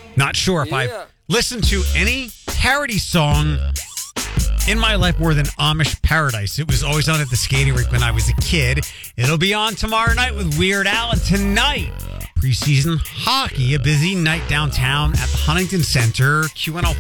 Not sure if I've listened to any parody song in my life more than Amish Paradise. It was always on at the skating rink when I was a kid. It'll be on tomorrow night with Weird Al. And tonight, preseason hockey, a busy night downtown at the Huntington Center. QN05.